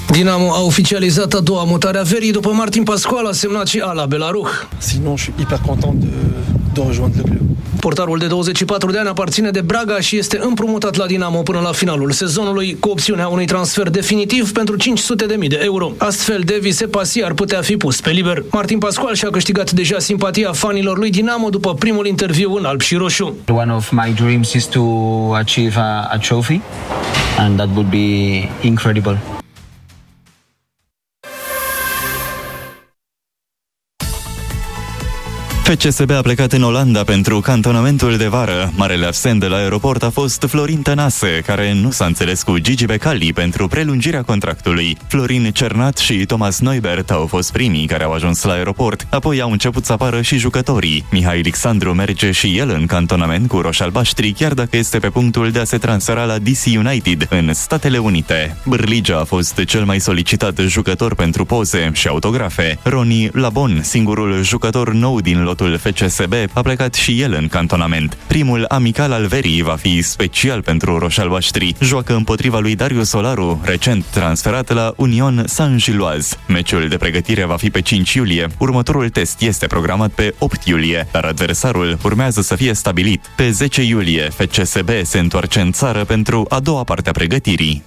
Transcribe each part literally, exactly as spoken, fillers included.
Dinamo a oficializat a doua mutare a verii după Martin Pascual a semnat și Ala Belaruh. Sinon, je suis hyper content de, de rejoindre le club. Portarul de douăzeci și patru de ani aparține de Braga și este împrumutat la Dinamo până la finalul sezonului, cu opțiunea unui transfer definitiv pentru cinci sute de mii de euro. Astfel, Devi Sepasi ar putea fi pus pe liber. Martin Pascual și-a câștigat deja simpatia fanilor lui Dinamo după primul interviu în alb și roșu. One of my dreams is to achieve a, a trophy, and that would be incredible. F C S B a plecat în Olanda pentru cantonamentul de vară. Marele absent de la aeroport a fost Florin Tănase, care nu s-a înțeles cu Gigi Becali pentru prelungirea contractului. Florin Cernat și Thomas Neubert au fost primii care au ajuns la aeroport, apoi au început să apară și jucătorii. Mihai Alexandru merge și el în cantonament cu roșalbaștri, chiar dacă este pe punctul de a se transfera la D C United în Statele Unite. Bârligea a fost cel mai solicitat jucător pentru poze și autografe. Roni Labon, singurul jucător nou din lot F C S B, a plecat și el în cantonament. Primul amical al verii va fi special pentru roșalbaștri. Joacă împotriva lui Darius Solaru, recent transferat la Union Saint-Gilloise. Meciul de pregătire va fi pe cinci iulie. Următorul test este programat pe opt iulie, dar adversarul urmează să fie stabilit. Pe zece iulie, F C S B se întoarce în țară pentru a doua parte a pregătirii.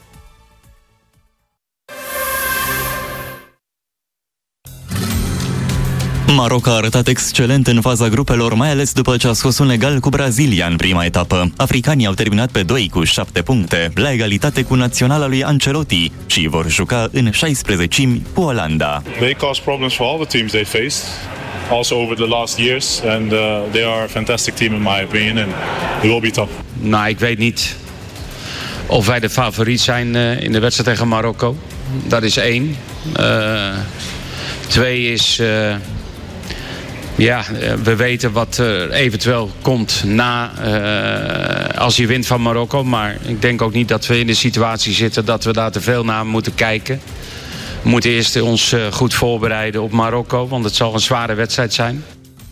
Maroc a arătat excelent în faza grupelor, mai ales după ce a scos un egal cu Brazilia în prima etapă. Africanii au terminat pe doi cu șapte puncte, la egalitate cu naționala lui Ancelotti, și vor juca în șaisprezecimi cu Olanda. They caused problems for all the teams they faced, also over the last years, and uh, they are a fantastic team in my opinion, and it will be tough. Nou, ik weet niet of wij de favoriet zijn uh, in de wedstrijd tegen Marokko. Dat is één. Uh, twee is... Uh, Ja, we weten wat er eventueel komt na uh, als je wint van Marokko. Maar ik denk ook niet dat we in de situatie zitten dat we daar te veel naar moeten kijken. We moeten eerst ons uh, goed voorbereiden op Marokko, want het zal een zware wedstrijd zijn.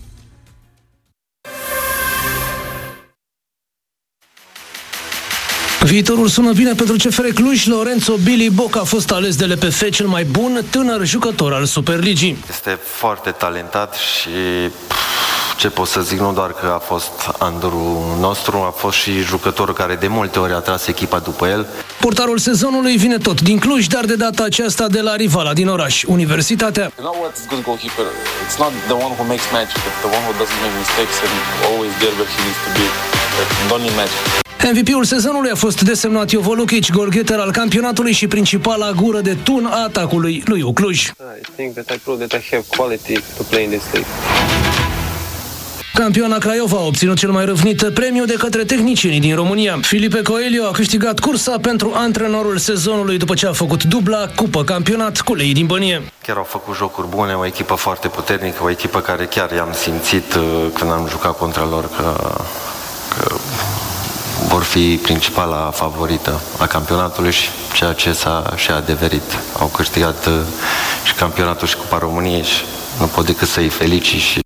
Viitorul sună bine pentru C F R Cluj. Lorenzo Billy Boc a fost ales de L P F cel mai bun tânăr jucător al Superligii. Este foarte talentat și ce pot să zic, nu doar că a fost andurul nostru, a fost și jucătorul care de multe ori a tras echipa după el. Portarul sezonului vine tot din Cluj, dar de data aceasta de la rivala din oraș, Universitatea. You know what? It's good goalkeeper. It's not the one who makes magic, it's the one who doesn't make mistakes and always there where he needs to be. Don't need magic. M V P-ul sezonului a fost desemnat Jovo Lukic, golgheter al campionatului și principala gură de tun a atacului lui Cluj. I think that I proved that I have quality to play in this league. Campioana Craiova a obținut cel mai râvnit premiu de către tehnicienii din România. Filipe Coelho a câștigat cursa pentru antrenorul sezonului după ce a făcut dubla cupă campionat cu Lei din Bănie. Chiar au făcut jocuri bune, o echipă foarte puternică, o echipă care chiar i-am simțit când am jucat contra lor că, că vor fi principala favorită a campionatului și ceea ce s-a și adeverit. Au câștigat și campionatul și Cupa României și nu pot decât să-i felicit și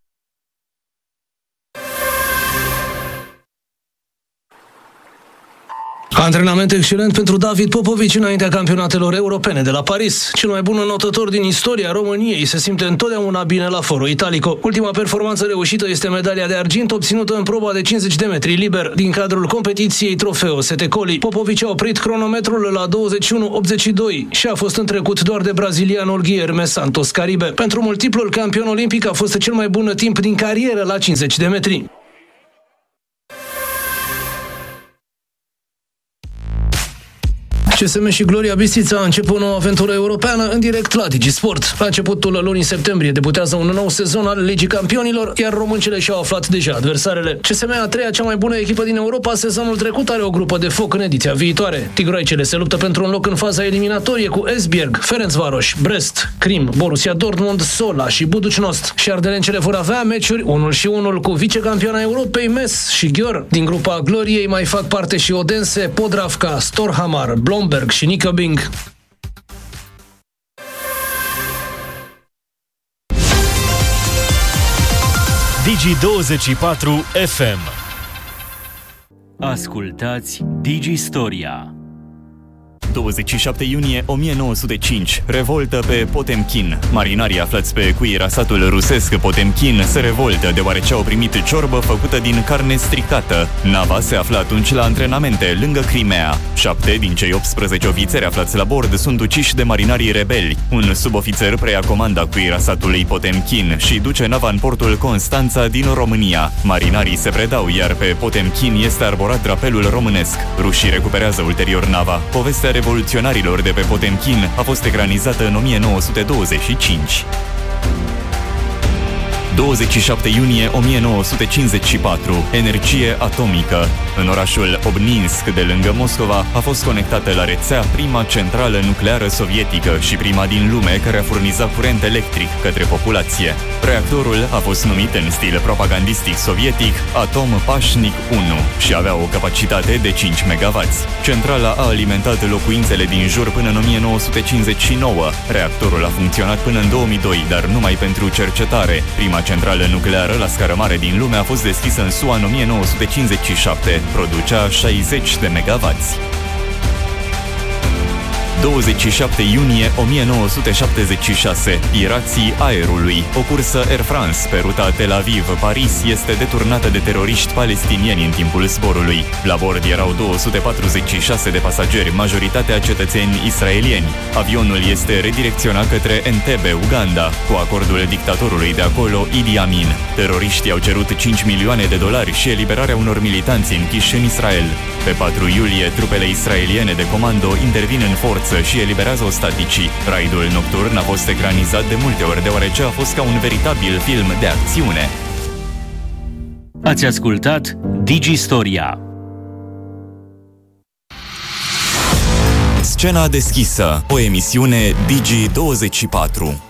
Antrenament excelent pentru David Popovici înaintea campionatelor europene de la Paris. Cel mai bun înotător din istoria României se simte întotdeauna bine la Foro Italico. Ultima performanță reușită este medalia de argint obținută în proba de cincizeci de metri liber din cadrul competiției Trofeo Setecoli. Popovici a oprit cronometrul la douăzeci și unu optzeci și doi și a fost întrecut doar de brazilianul Guilherme Santos Caribe. Pentru multiplul campion olimpic a fost cel mai bun timp din carieră la cincizeci de metri. C S M și Gloria Bistrița a început o nouă aventură europeană în direct la DigiSport. La începutul lunii septembrie debutează un nou sezon al Ligii Campionilor, iar româncele și-au aflat deja adversarele. C S M, a treia cea mai bună echipă din Europa, sezonul trecut are o grupă de foc în ediția viitoare. Tigroaicele se luptă pentru un loc în faza eliminatorie cu Esbjerg, Ferencvaros, Brest, Krim, Borussia Dortmund, Sola și Budućnost. Și ardelencele vor avea meciuri unul și unul cu vicecampioana Europei Metz și Győr. Din grupa Gloriei mai fac parte și Odense, Podravka, Storhamar, Blomberg și Nyköping. Digi douăzeci și patru F M. Ascultați Digi Storia. douăzeci și șapte iunie o mie nouă sute cinci. Revoltă pe Potemkin. Marinarii aflați pe cuirasatul rusesc Potemkin se revoltă deoarece au primit ciorbă făcută din carne stricată. Nava se află atunci la antrenamente lângă Crimea. Șapte din cei optsprezece ofițeri aflați la bord sunt uciși de marinarii rebeli. Un subofițer preia comanda cuirasatului Potemkin și duce nava în portul Constanța din România. Marinarii se predau, iar pe Potemkin este arborat drapelul românesc. Rușii recuperează ulterior nava. Povestea revoluționarilor de pe Potemkin a fost ecranizată în o mie nouă sute douăzeci și cinci. douăzeci și șapte iunie o mie nouă sute cincizeci și patru. Energie atomică. În orașul Obninsk de lângă Moscova a fost conectată la rețea prima centrală nucleară sovietică și prima din lume care a furnizat curent electric către populație. Reactorul a fost numit în stil propagandistic sovietic Atom Pașnic unu și avea o capacitate de cinci megawatts. Centrala a alimentat locuințele din jur până în o mie nouă sute cincizeci și nouă. Reactorul a funcționat până în două mii doi, dar numai pentru cercetare. Prima centrală nucleară la scară mare din lume a fost deschisă în S U A în o mie nouă sute cincizeci și șapte. Producea șaizeci de megawatts. douăzeci și șapte iunie o mie nouă sute șaptezeci și șase. Pirații aerului. O cursă Air France pe ruta Tel Aviv-Paris este deturnată de teroriști palestinieni în timpul zborului. La bord erau două sute patruzeci și șase de pasageri, majoritatea cetățeni israelieni. Avionul este redirecționat către Entebbe, Uganda, cu acordul dictatorului de acolo, Idi Amin. Teroriștii au cerut cinci milioane de dolari și eliberarea unor militanți închiși în Israel. Pe patru iulie, trupele israeliene de comando intervin în forță și eliberează ostaticii. Raidul nocturn a fost ecranizat de multe ori, deoarece a fost ca un veritabil film de acțiune. Ați ascultat Digistoria. Scena deschisă, o emisiune Digi douăzeci și patru.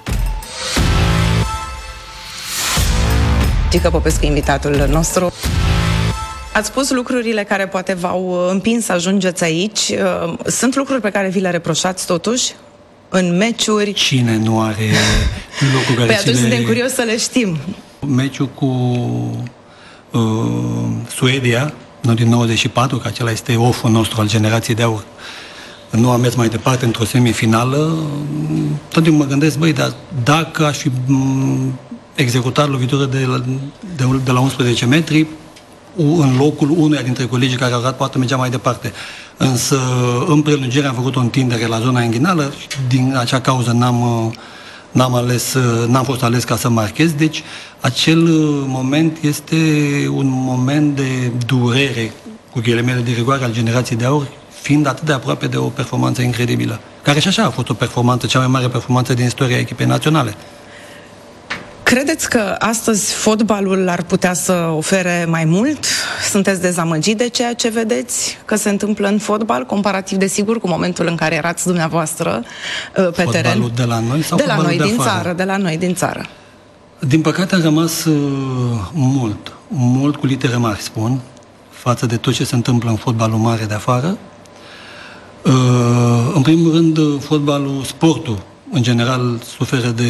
Gică Popescu, invitatul nostru. Ați spus lucrurile care poate v-au împins să ajungeți aici. Sunt lucruri pe care vi le reproșați totuși în meciuri? Cine nu are lucruri care Păi atunci le... suntem curios să le știm. Meciul cu uh, Suedia, nu din nouăzeci și patru, că acela este off-ul nostru al generației de aur. Nu am mers mai departe într-o semifinală. Tot timpul mă gândesc, băi, dar dacă aș fi executat lovitură de la, de, de la unsprezece metri, în locul unuia dintre colegii care au dat, poate mergea mai departe. Însă, în prelungire am făcut o întindere la zona inghinală și din acea cauză n-am, n-am, ales, n-am fost ales ca să marchez. Deci, acel moment este un moment de durere, cu ghilimele de rigoare, al generației de aur, fiind atât de aproape de o performanță incredibilă. Care și așa a fost o performanță, cea mai mare performanță din istoria echipei naționale. Credeți că astăzi fotbalul ar putea să ofere mai mult? Sunteți dezamăgit de ceea ce vedeți că se întâmplă în fotbal, comparativ, desigur, cu momentul în care erați dumneavoastră pe Fotbalul teren? Fotbalul de la noi sau de la noi, de din afară? țară, de la noi, din țară. Din păcate am rămas uh, mult, mult cu litere mari, spun, față de tot ce se întâmplă în fotbalul mare de afară. Uh, în primul rând, fotbalul, sportul, în general, suferă de,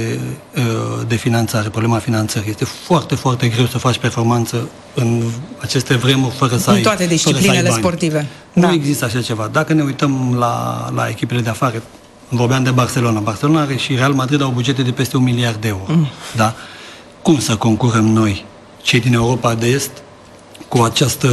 de finanțare, problema finanțării. Este foarte, foarte greu să faci performanță în aceste vremuri fără să ai, în toate disciplinele sportive. Nu Da. există așa ceva. Dacă ne uităm la, la echipele de afară, vorbeam de Barcelona. Barcelona are și Real Madrid au bugete de peste un miliard de euro. Mm. Da? Cum să concurăm noi, cei din Europa de Est, cu această,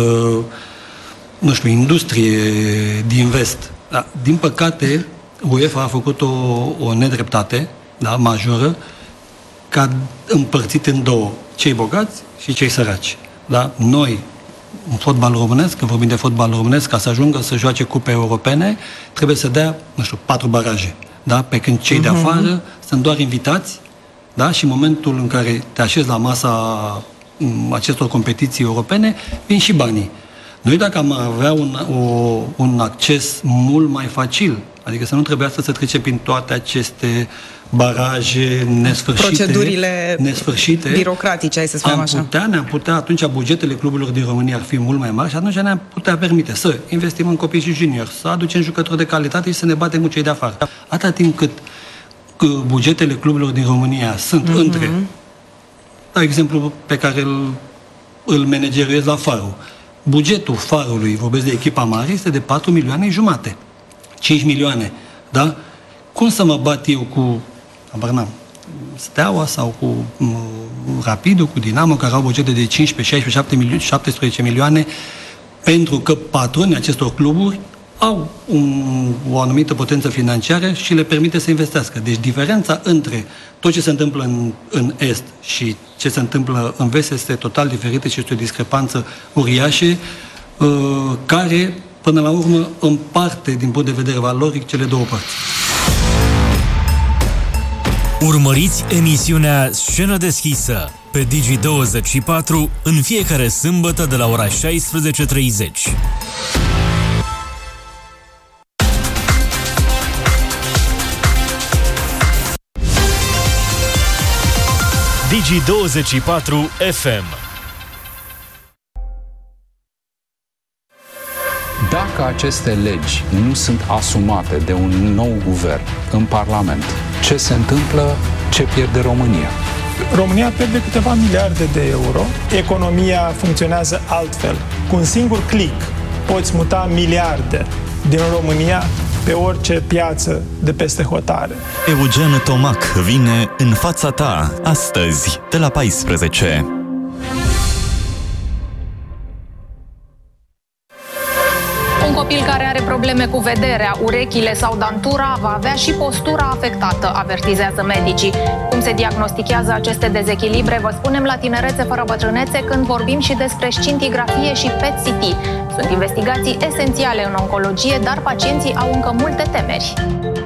nu știu, industrie din vest? Da? Din păcate, UEFA a făcut o, o nedreptate, da, majoră, ca împărțit în două, cei bogați și cei săraci. Da? Noi, în fotbal românesc, când vorbim de fotbal românesc, ca să ajungă să joace cupe europene, trebuie să dea, nu știu, patru baraje. Da? Pe când cei uh-huh. de afară sunt doar invitați, da? Și în momentul în care te așezi la masa acestor competiții europene, vin și banii. Noi, dacă am avea un, o, un acces mult mai facil, adică să nu trebuiască să trecem prin toate aceste baraje nesfârșite, procedurile nesfârșite, birocratice, hai să spunem am așa. putea, ne-am putea, atunci bugetele cluburilor din România ar fi mult mai mari și atunci ne-am putea permite să investim în copii și juniori, să aducem jucători de calitate și să ne batem cu cei de afară. Atâta timp cât bugetele cluburilor din România sunt mm-hmm. între, de exemplu pe care îl, îl manageruiesc la Farul. Bugetul Farului, vorbesc de echipa mare, este de patru milioane jumate. cinci milioane, da? Cum să mă bat eu cu, abar n-am, Steaua sau cu uh, Rapidul, cu Dinamo, care au bugete de cincisprezece, șaisprezece, șaptesprezece milioane, pentru că patronii acestor cluburi au un, o anumită potență financiară și le permite să investească. Deci diferența între tot ce se întâmplă în, în Est și ce se întâmplă în Vest este total diferită și este o discrepanță uriașă uh, care, până la urmă, împarte din punct de vedere valoric cele două părți. Urmăriți emisiunea Scenă deschisă pe Digi douăzeci și patru în fiecare sâmbătă de la ora șaisprezece treizeci. Digi douăzeci și patru F M. Dacă aceste legi nu sunt asumate de un nou guvern în Parlament, ce se întâmplă, ce pierde România? România pierde câteva miliarde de euro, economia funcționează altfel. Cu un singur click poți muta miliarde din România pe orice piață de peste hotare. Eugen Tomac vine în fața ta astăzi de la paisprezece. Un copil care are probleme cu vederea, urechile sau dantura va avea și postura afectată, avertizează medicii. Cum se diagnostichează aceste dezechilibre, vă spunem la Tinerețe fără bătrânețe când vorbim și despre scintigrafie și P E T C T. Sunt investigații esențiale în oncologie, dar pacienții au încă multe temeri.